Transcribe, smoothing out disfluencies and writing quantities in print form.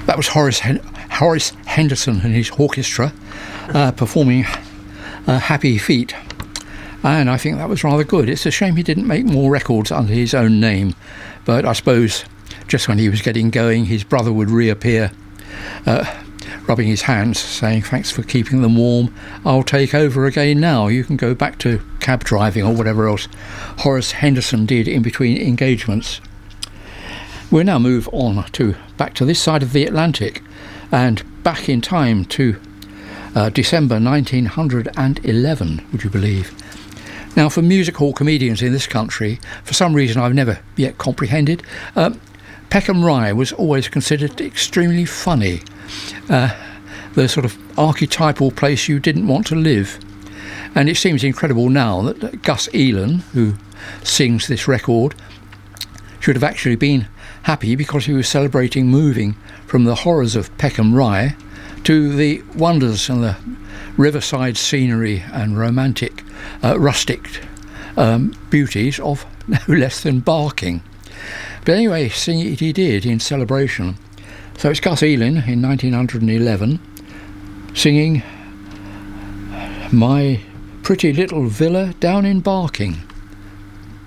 That was Horace Henderson and his orchestra performing Happy Feet, and I think that was rather good. It's a shame he didn't make more records under his own name, but I suppose just when he was getting going, his brother would reappear, rubbing his hands, saying, "Thanks for keeping them warm, I'll take over again now, you can go back to cab driving," or whatever else Horace Henderson did in between engagements. We'll now move on to back to this side of the Atlantic and back in time to December 1911, would you believe? Now, for music hall comedians in this country, for some reason I've never yet comprehended, Peckham Rye was always considered extremely funny, the sort of archetypal place you didn't want to live. And it seems incredible now that Gus Elan, who sings this record, should have actually been happy because he was celebrating moving from the horrors of Peckham Rye to the wonders and the riverside scenery and romantic, rustic beauties of no less than Barking. But anyway, sing it he did in celebration. So it's Gus Elan in 1911 singing My Pretty Little Villa Down in Barking.